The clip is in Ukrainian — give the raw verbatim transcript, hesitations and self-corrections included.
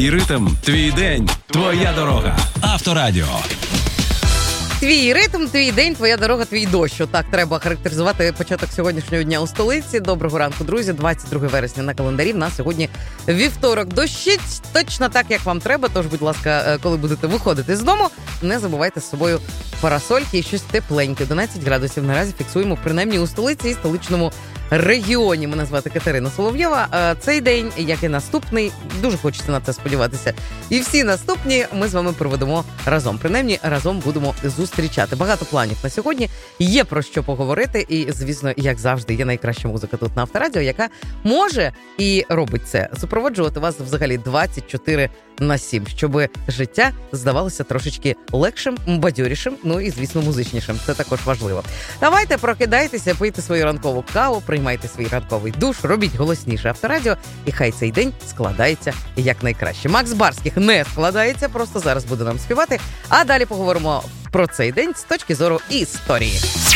Твій ритм, твій день, твоя дорога. Авторадіо. Твій ритм, твій день, твоя дорога, твій дощ. Так треба характеризувати початок сьогоднішнього дня у столиці. Доброго ранку, друзі. двадцять друге вересня на календарі. В нас сьогодні вівторок. Дощить точно так, як вам треба. Тож, будь ласка, коли будете виходити з дому, не забувайте з собою парасольки і щось тепленьке. одинадцять градусів наразі фіксуємо, принаймні у столиці і столичному регіоні. Мене звати Катерина Соловйова. Цей день, як і наступний, дуже хочеться на це сподіватися. І всі наступні ми з вами проведемо разом. Принаймні, разом будемо зустрічати. Багато планів на сьогодні. Є про що поговорити. І, звісно, як завжди, є найкраща музика тут на Авторадіо, яка може і робить це. Супроводжувати вас взагалі двадцять чотири на сім, щоб життя здавалося трошечки легшим, бадьорішим, ну і, звісно, музичнішим. Це також важливо. Давайте прокидайтеся, пийте свою ранкову каву, приймайте свій ранковий душ, робіть голосніше Авторадіо, і хай цей день складається якнайкраще. Макс Барських не складається, просто зараз буде нам співати, а далі поговоримо про цей день з точки зору історії.